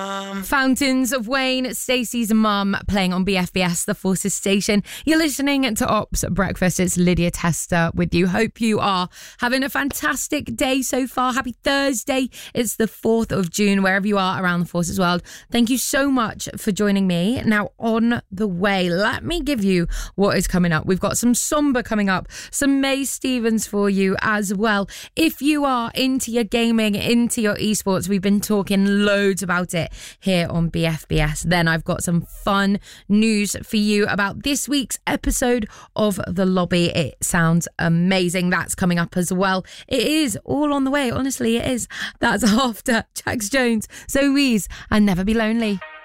Fountains of Wayne, Stacey's mum, playing on BFBS, the Forces station. You're listening to Ops Breakfast. It's Lydia Tester with you. Hope you are having a fantastic day so far. Happy Thursday. It's the 4th of June, wherever you are around the Forces world. Thank you so much for joining me. Now, on the way, let me give you what is coming up. We've got some Somber coming up, some May Stevens for you as well. If you are into your gaming, into your esports, we've been talking loads about it here on BFBS. Then I've got some fun news for you about this week's episode of The Lobby. It sounds amazing. That's coming up as well. It is all on the way. Honestly, it is. That's after Jax Jones, Zoe Wees, and Never Be Lonely.